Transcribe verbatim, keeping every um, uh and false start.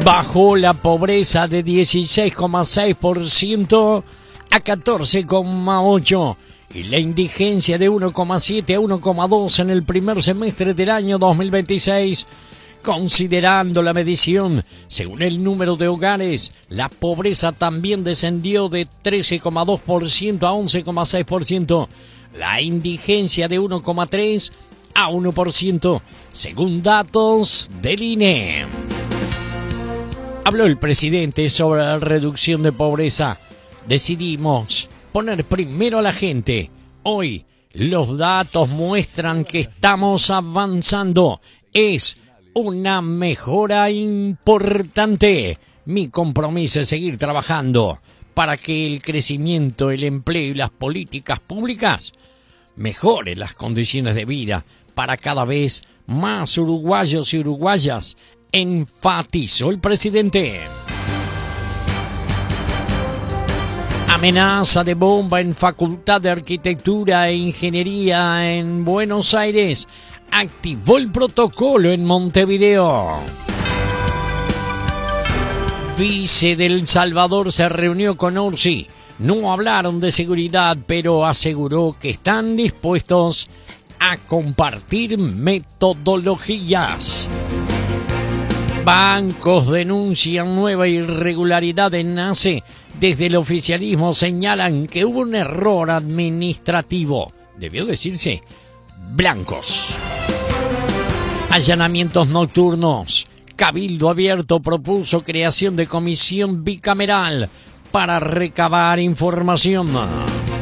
Bajó la pobreza de dieciséis coma seis por ciento a catorce coma ocho por ciento y la indigencia de uno coma siete a uno coma dos en el primer semestre del año dos mil veintiséis. Considerando la medición según el número de hogares, la pobreza también descendió de trece coma dos por ciento a once coma seis por ciento. La indigencia de uno coma tres a uno por ciento, según datos del I N E. Habló el presidente sobre la reducción de pobreza. Decidimos poner primero a la gente. Hoy los datos muestran que estamos avanzando. Es una mejora importante. Mi compromiso es seguir trabajando para que el crecimiento, el empleo y las políticas públicas mejoren las condiciones de vida para cada vez más uruguayos y uruguayas, enfatizó el presidente. Amenaza de bomba en Facultad de Arquitectura e Ingeniería en Buenos Aires. Activó el protocolo en Montevideo. Vice del Salvador se reunió con Orsi. No hablaron de seguridad, pero aseguró que están dispuestos a compartir metodologías. Bancos denuncian nueva irregularidad en NACE. Desde el oficialismo señalan que hubo un error administrativo. Debió decirse blancos. Allanamientos nocturnos. Cabildo Abierto propuso creación de comisión bicameral para recabar información.